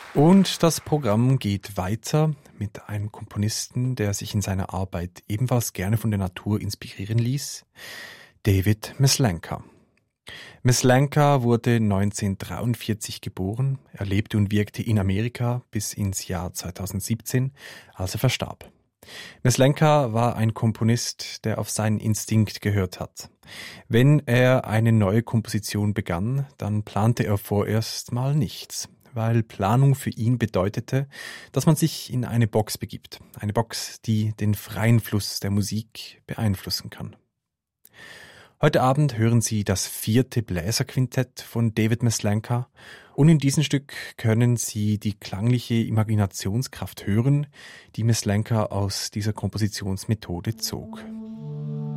Und das Programm geht weiter mit einem Komponisten, der sich in seiner Arbeit ebenfalls gerne von der Natur inspirieren ließ, David Maslanka. Maslanka wurde 1943 geboren. Er lebte und wirkte in Amerika bis ins Jahr 2017, als er verstarb. Maslanka war ein Komponist, der auf seinen Instinkt gehört hat. Wenn er eine neue Komposition begann, dann plante er vorerst mal nichts, weil Planung für ihn bedeutete, dass man sich in eine Box begibt. Eine Box, die den freien Fluss der Musik beeinflussen kann. Heute Abend hören Sie das 4. Bläserquintett von David Maslanka und in diesem Stück können Sie die klangliche Imaginationskraft hören, die Maslanka aus dieser Kompositionsmethode zog.